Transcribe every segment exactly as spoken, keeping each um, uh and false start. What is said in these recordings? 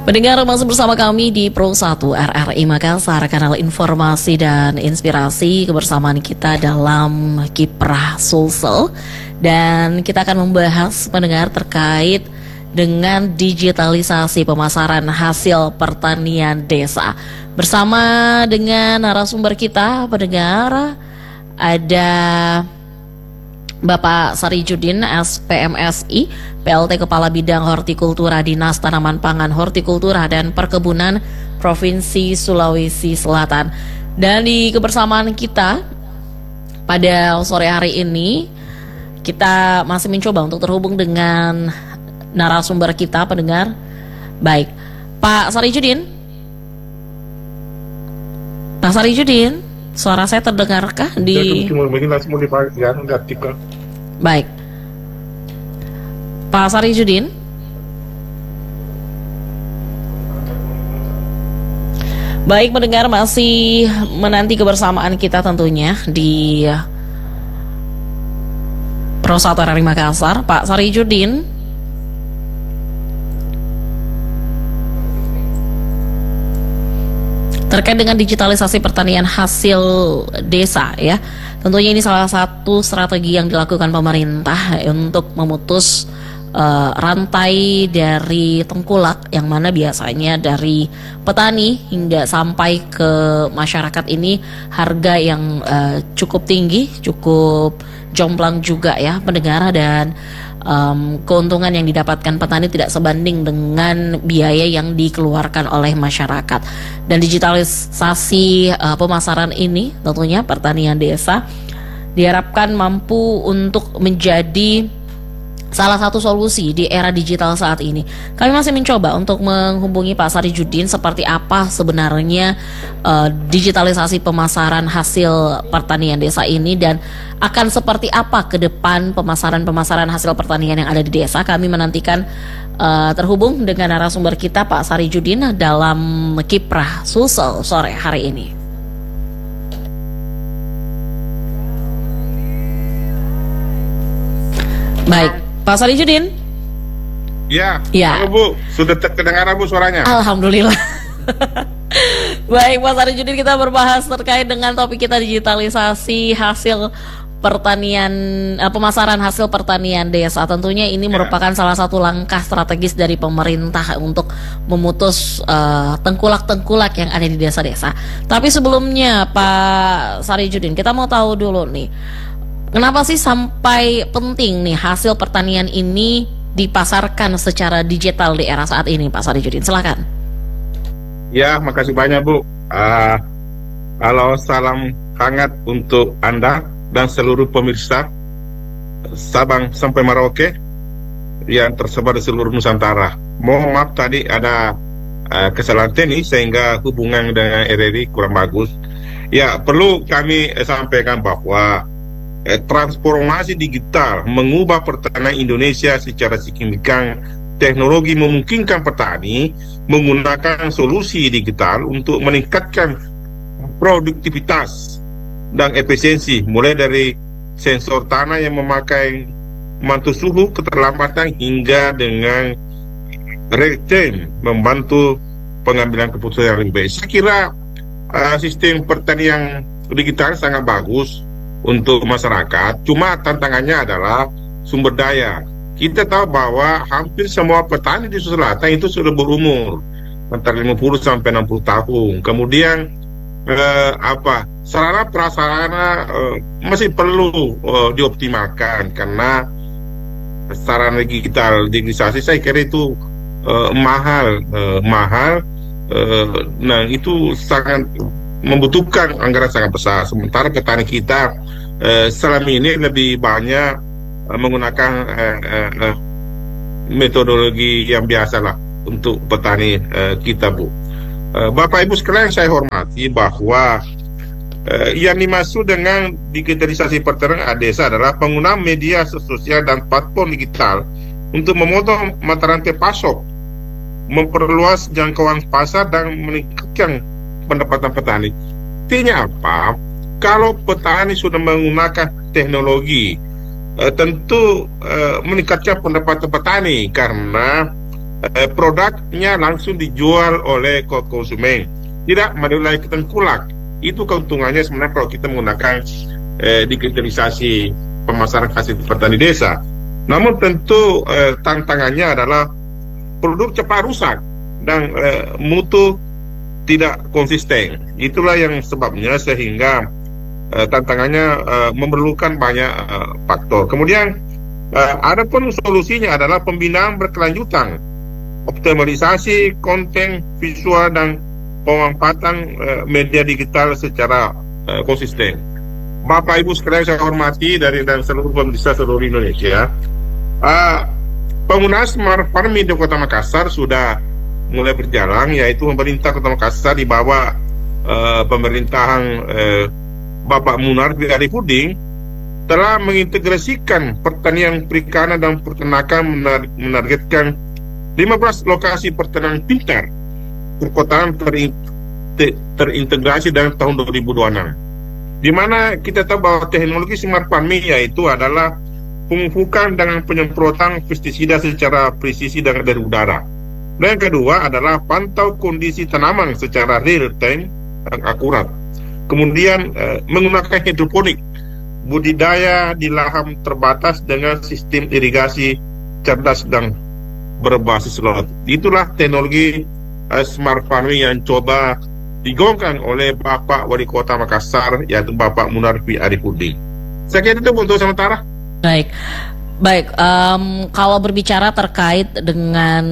Pendengar, masih bersama kami di Pro satu R R I Makassar, kanal informasi dan inspirasi. Kebersamaan kita dalam Kiprah Sulsel, dan kita akan membahas, pendengar, terkait dengan digitalisasi pemasaran hasil pertanian desa. Bersama dengan narasumber kita, pendengar, ada Bapak Sarijudin, S P M S I, P L T Kepala Bidang Hortikultura Dinas Tanaman Pangan, Hortikultura dan Perkebunan Provinsi Sulawesi Selatan. Dan di kebersamaan kita pada sore hari ini, kita masih mencoba untuk terhubung dengan narasumber kita, pendengar. Baik, Pak Sarijudin. Pak Sarijudin, suara saya terdengarkah di... Baik, Pak Sarijudin. Baik, mendengar, masih menanti kebersamaan kita tentunya di Pro satu R R I Makassar. Pak Sarijudin, terkait dengan digitalisasi pertanian hasil desa, ya, tentunya ini salah satu strategi yang dilakukan pemerintah untuk memutus uh, rantai dari tengkulak, yang mana biasanya dari petani hingga sampai ke masyarakat ini harga yang uh, cukup tinggi, cukup jomplang juga, ya, pendengar, dan Um, keuntungan yang didapatkan petani tidak sebanding dengan biaya yang dikeluarkan oleh masyarakat. Dan digitalisasi uh, pemasaran ini, tentunya pertanian desa, diharapkan mampu untuk menjadi salah satu solusi di era digital saat ini. Kami masih mencoba untuk menghubungi Pak Sarijudin seperti apa sebenarnya uh, digitalisasi pemasaran hasil pertanian desa ini, dan akan seperti apa ke depan pemasaran-pemasaran hasil pertanian yang ada di desa. Kami menantikan uh, terhubung dengan narasumber kita, Pak Sarijudin, dalam Kiprah Sulsel sore hari ini. Baik, Pak Sarijudin. Ya, ya. Halo Bu, sudah terdengar Bu suaranya? Alhamdulillah. Baik, Pak Sarijudin, kita berbahas terkait dengan topik kita, digitalisasi hasil pertanian, eh, pemasaran hasil pertanian desa. Tentunya ini ya. merupakan salah satu langkah strategis dari pemerintah untuk memutus uh, tengkulak-tengkulak yang ada di desa-desa. Tapi sebelumnya, Pak Sarijudin, kita mau tahu dulu nih, kenapa sih sampai penting nih hasil pertanian ini dipasarkan secara digital di era saat ini, Pak Sarijudin? Silakan. Ya, makasih banyak Bu. Uh, halo, salam hangat untuk Anda dan seluruh pemirsa Sabang sampai Merauke yang tersebar di seluruh Nusantara. Mohon maaf tadi ada uh, kesalahan teknis sehingga hubungan dengan R R I kurang bagus. Ya, perlu kami eh, sampaikan bahwa eh, transformasi digital mengubah pertanian Indonesia secara signifikan. Teknologi memungkinkan petani menggunakan solusi digital untuk meningkatkan produktivitas dan efisiensi, mulai dari sensor tanah yang memakai mantu suhu keterlambatan hingga dengan real time membantu pengambilan keputusan yang lebih baik. Saya kira uh, sistem pertanian digital sangat bagus untuk masyarakat, cuma tantangannya adalah sumber daya. Kita tahu bahwa hampir semua petani di Sulawesi Selatan itu sudah berumur antara lima puluh sampai enam puluh tahun. Kemudian eh, apa sarana prasarana eh, masih perlu eh, dioptimalkan, karena sarana digital digitalisasi saya kira itu eh, mahal eh, mahal eh, nah itu sangat membutuhkan anggaran sangat besar. Sementara petani kita eh, selama ini lebih banyak menggunakan eh, eh, eh, metodologi yang biasa lah untuk petani eh, kita, Bu. Eh, Bapak Ibu sekalian, saya hormati bahwa eh, yang dimaksud dengan digitalisasi pertanian desa adalah penggunaan media sosial dan platform digital untuk memotong mata rantai pasok, memperluas jangkauan pasar dan meningkatkan pendapatan petani. Artinya apa? Kalau petani sudah menggunakan teknologi, Uh, tentu uh, meningkatkan pendapatan petani, karena eh, produknya langsung dijual oleh konsumen, tidak melalui tengkulak. Itu keuntungannya sebenarnya kalau kita menggunakan eh, digitalisasi pemasaran hasil petani desa. Namun tentu eh, tantangannya adalah produk cepat rusak dan eh, mutu tidak konsisten. Itulah yang sebabnya sehingga eh, tantangannya eh, memerlukan banyak eh, faktor. Kemudian eh, ada pun solusinya adalah pembinaan berkelanjutan, optimalisasi konten visual dan pemanfaatan eh, media digital secara eh, konsisten. Bapak Ibu sekalian saya hormati dari dan seluruh pemirsa seluruh Indonesia, uh, penggunaan smart farming di Kota Makassar sudah mulai berjalan, yaitu pemerintah Kota Makassar di bawah uh, pemerintahan uh, Bapak Munarfi Arifudin telah mengintegrasikan pertanian perikanan dan peternakan, menar menargetkan lima belas lokasi pertanian pintar perkotaan ter ter terintegrasi dalam tahun dua ribu dua puluh enam. Di mana kita tahu bahwa teknologi smart farming yaitu adalah pemupukan dengan penyemprotan pestisida secara presisi dan dari udara. Dan yang kedua adalah pantau kondisi tanaman secara real time dan akurat. Kemudian eh, menggunakan hidroponik, budidaya di lahan terbatas dengan sistem irigasi cerdas dan berbasis laut. Itulah teknologi eh, smart farming yang coba digaungkan oleh Bapak Wali Kota Makassar, yaitu Bapak Munarfi Arifudin. Saya kira itu untuk sementara. Baik, baik. Um, kalau berbicara terkait dengan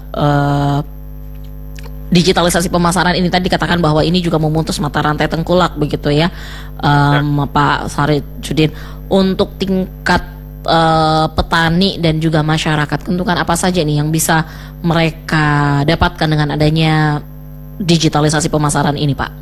uh, digitalisasi pemasaran ini tadi dikatakan bahwa ini juga memutus mata rantai tengkulak, begitu ya, um, ya. Pak Sarifudin. Untuk tingkat uh, petani dan juga masyarakat, keuntungan apa saja nih yang bisa mereka dapatkan dengan adanya digitalisasi pemasaran ini, Pak?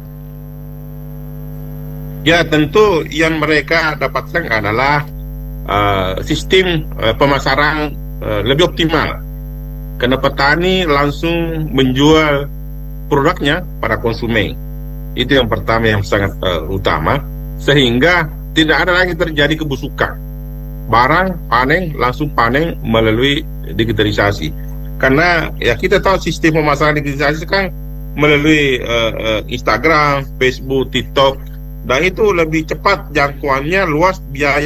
Ya, tentu yang mereka dapatkan adalah uh, sistem uh, pemasaran uh, lebih optimal, karena petani langsung menjual produknya pada konsumen. Itu yang pertama yang sangat uh, utama, sehingga tidak ada lagi terjadi kebusukan. Barang panen langsung panen melalui digitalisasi, karena ya kita tahu sistem pemasaran digitalisasi kan melalui uh, uh, Instagram, Facebook, TikTok, dan itu lebih cepat jangkauannya, luas, biaya